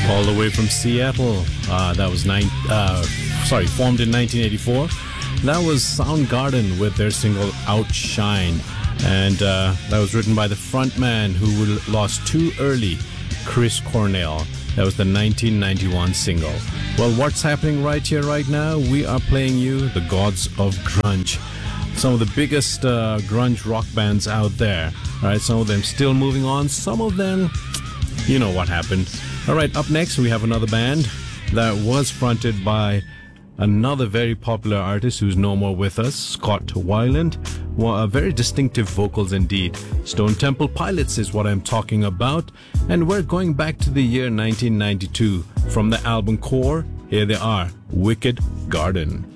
All the way from Seattle. That was formed in 1984. That was Soundgarden with their single Outshine. And that was written by the frontman who lost too early, Chris Cornell. That was the 1991 single. Well, what's happening right here, right now? We are playing you the gods of grunge. Some of the biggest grunge rock bands out there. All right, some of them still moving on. Some of them, you know what happened. All right, up next we have another band that was fronted by another very popular artist who's no more with us, Scott Weiland. Very distinctive vocals indeed. Stone Temple Pilots is what I'm talking about. And we're going back to the year 1992. From the album Core, here they are, Wicked Garden.